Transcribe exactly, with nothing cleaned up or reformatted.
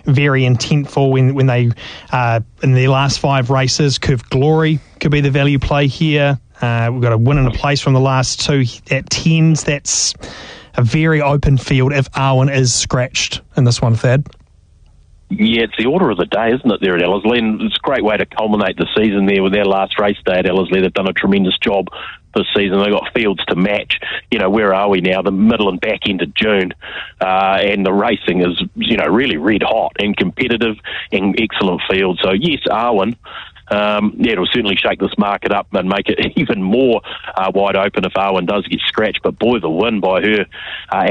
very intentful when, when they, uh, in their last five races. Curve Glory could be the value play here. Uh, we've got a win and a place from the last two at tens. That's a very open field if Arwen is scratched in this one, Thad. Yeah, it's the order of the day, isn't it, there at Ellerslie? And it's a great way to culminate the season there with their last race day at Ellerslie. They've done a tremendous job this season. They've got fields to match. You know, where are we now? The middle and back end of June. Uh, and the racing is, you know, really red hot and competitive and excellent field. So, yes, Arwen. Um, yeah, it'll certainly shake this market up and make it even more uh, wide open if Arwen does get scratched. But boy, the win by her uh,